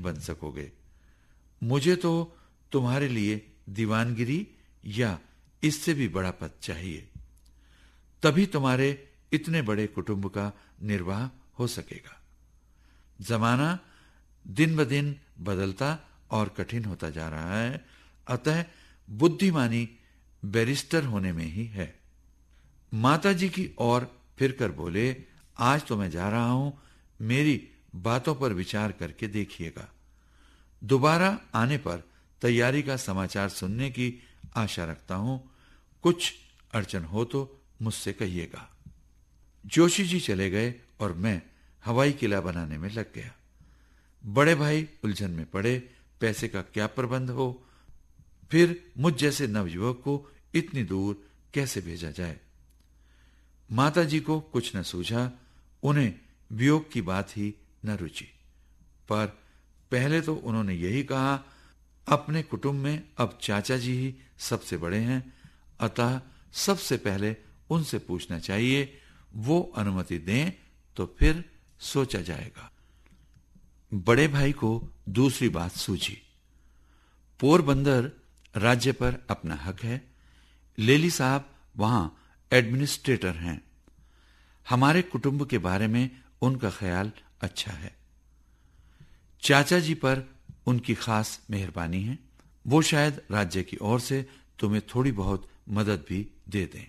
बन सकोगे। मुझे तो तुम्हारे लिए दीवानगिरी या इससे भी बड़ा पद चाहिए, तभी तुम्हारे इतने बड़े कुटुंब का निर्वाह हो सकेगा। जमाना दिन ब दिन बदलता और कठिन होता जा रहा है, अतः बुद्धिमानी बैरिस्टर होने में ही है। माताजी की ओर फिरकर बोले, आज तो मैं जा रहा हूं, मेरी बातों पर विचार करके देखिएगा। दोबारा आने पर तैयारी का समाचार सुनने की आशा रखता हूं। कुछ अड़चन हो तो मुझसे कहिएगा। जोशी जी चले गए और मैं हवाई किला बनाने में लग गया। बड़े भाई उलझन में पड़े, पैसे का क्या प्रबंध हो, फिर मुझ जैसे नवयुवक को इतनी दूर कैसे भेजा जाए। माताजी को कुछ न सूझा, उन्हें वियोग की बात ही न रुचि। पर पहले तो उन्होंने यही कहा, अपने कुटुंब में अब चाचा जी ही सबसे बड़े हैं, अतः सबसे पहले उनसे पूछना चाहिए। वो अनुमति दें तो फिर सोचा जाएगा। बड़े भाई को दूसरी बात सूझी। पोरबंदर राज्य पर अपना हक है। लेली साहब वहां एडमिनिस्ट्रेटर हैं। हमारे कुटुंब के बारे में उनका ख्याल अच्छा है। चाचा जी पर उनकी खास मेहरबानी है। वो शायद राज्य की ओर से तुम्हें थोड़ी बहुत मदद भी दे दें।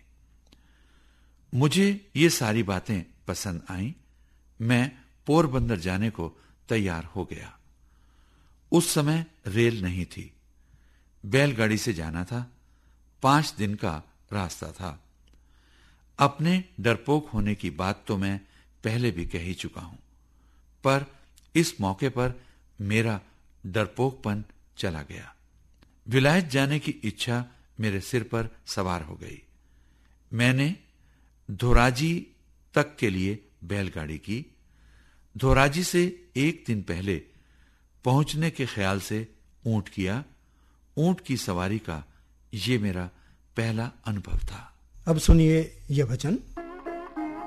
मुझे ये सारी बातें पसंद आईं। मैं पोरबंदर जाने को तैयार हो गया। उस समय रेल नहीं थी, बैलगाड़ी से जाना था। 5 दिन का रास्ता था। अपने डरपोक होने की बात तो मैं पहले भी कह ही चुका हूं, पर इस मौके पर मेरा डरपोकपन चला गया। विलायत जाने की इच्छा मेरे सिर पर सवार हो गई। मैंने धोराजी तक के लिए बैलगाड़ी की। धोराजी से 1 दिन पहले पहुंचने के ख्याल से ऊंट किया। ऊंट की सवारी का ये मेरा पहला अनुभव था। अब सुनिए यह वचन।